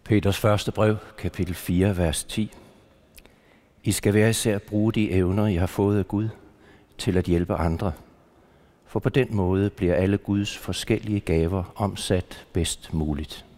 Peters første brev, kapitel 4, vers 10. I skal hver især bruge de evner, I har fået af Gud, til at hjælpe andre. For på den måde bliver alle Guds forskellige gaver omsat bedst muligt.